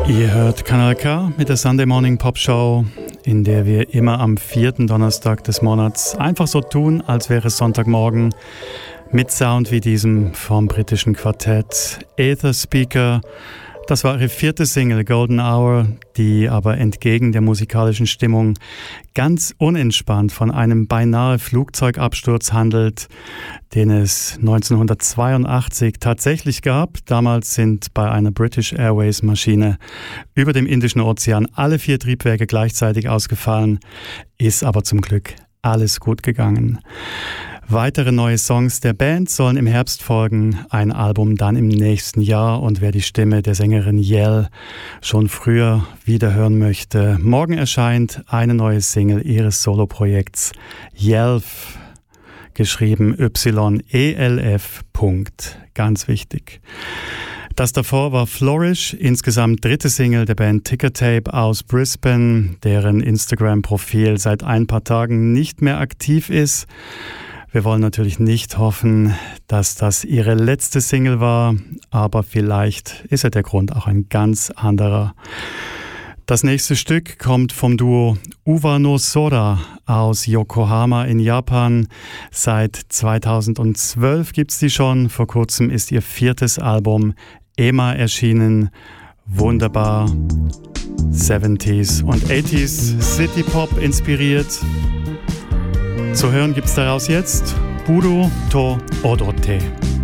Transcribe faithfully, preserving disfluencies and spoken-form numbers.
Ihr hört Kanal K mit der Sunday Morning Pop Show, in der wir immer am vierten Donnerstag des Monats einfach so tun, als wäre es Sonntagmorgen, mit Sound wie diesem vom britischen Quartett Aether Speaker. Das war ihre vierte Single, Golden Hour, die aber entgegen der musikalischen Stimmung ganz unentspannt von einem beinahe Flugzeugabsturz handelt, den es neunzehnhundertzweiundachtzig tatsächlich gab. Damals sind bei einer British Airways Maschine über dem Indischen Ozean alle vier Triebwerke gleichzeitig ausgefallen, ist aber zum Glück alles gut gegangen. Weitere neue Songs der Band sollen im Herbst folgen, ein Album dann im nächsten Jahr, und wer die Stimme der Sängerin Yell schon früher wieder hören möchte, morgen erscheint eine neue Single ihres Soloprojekts Yelf, geschrieben Y E L F. Ganz wichtig. Das davor war Flourish, insgesamt dritte Single der Band Ticker Tape aus Brisbane, deren Instagram-Profil seit ein paar Tagen nicht mehr aktiv ist. Wir wollen natürlich nicht hoffen, dass das ihre letzte Single war, aber vielleicht ist ja der Grund auch ein ganz anderer. Das nächste Stück kommt vom Duo Uva no Sora aus Yokohama in Japan. Seit zweitausendzwölf gibt's die schon. Vor kurzem ist ihr viertes Album Ema erschienen. Wunderbar. siebziger und achtziger City Pop inspiriert. Zu hören gibt's daraus jetzt Buru to Odote.